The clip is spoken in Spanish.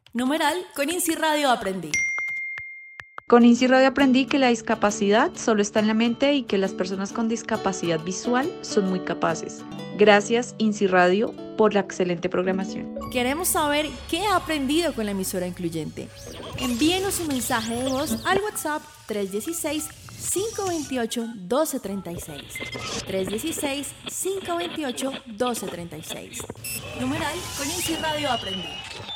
Numeral con INSI Radio aprendí. Con INSI Radio aprendí que la discapacidad solo está en la mente y que las personas con discapacidad visual son muy capaces. Gracias, INSI Radio, por la excelente programación. Queremos saber qué ha aprendido con la emisora incluyente. Envíenos un mensaje de voz al WhatsApp 316-528-1236. 316-528-1236. Numeral con INSI Radio aprendí.